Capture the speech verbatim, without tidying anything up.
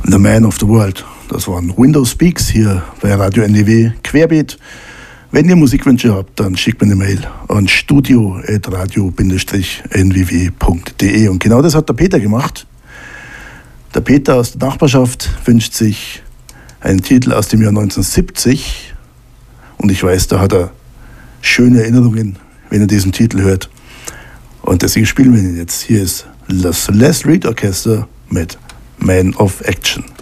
The Man of the World. Das waren Windows Speaks hier bei Radio N D W Querbeet. Wenn ihr Musikwünsche habt, dann schickt mir eine Mail an studio at radio Bindestrich n w w punkt d e. Und genau das hat der Peter gemacht. Der Peter aus der Nachbarschaft wünscht sich einen Titel aus dem Jahr neunzehnhundertsiebzig. Und ich weiß, da hat er schöne Erinnerungen, wenn er diesen Titel hört. Und deswegen spielen wir ihn jetzt. Hier ist das Les Reed Orchester mit Man of Action.